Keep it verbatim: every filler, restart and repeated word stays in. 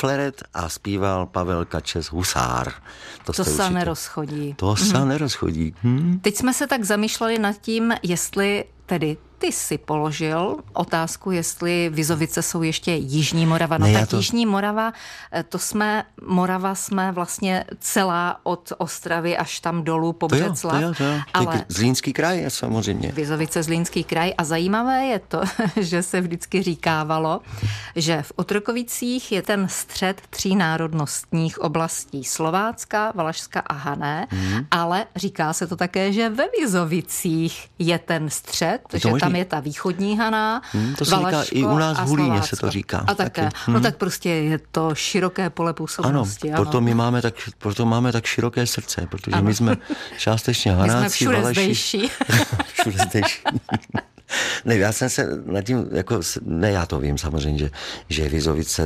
fleret a zpíval Pavel Kačes Husár. To, to se určitě nerozchodí. To se mm. nerozchodí. Hm? Teď jsme se tak zamýšleli nad tím, jestli tedy ty si položil otázku, jestli Vizovice jsou ještě Jižní Morava. No ne, tak to... Jižní Morava, to jsme, Morava jsme vlastně celá od Ostravy až tam dolů po Břeclav. To jo, to jo, to jo. Ale Zlínský kraj je samozřejmě. Vizovice, Zlínský kraj. A zajímavé je to, že se vždycky říkávalo, že v Otrokovicích je ten střed tří národnostních oblastí. Slovácka, Valašska a Hané. Hmm. Ale říká se to také, že ve Vizovicích je ten střed, je že tam je ta východní Haná, hmm, to se Valašsko říká i u nás v Hulíně Slovácko. Se to říká. A také. Hmm. No tak prostě je to široké pole působnosti. Ano, proto my máme tak, proto máme tak široké srdce, protože ano. my jsme částečně Hanáci, my jsme všude Valaši. zdejší. Všude zdejší. Ne, já jsem se nad tím, jako, ne, já to vím samozřejmě, že, že Vizovice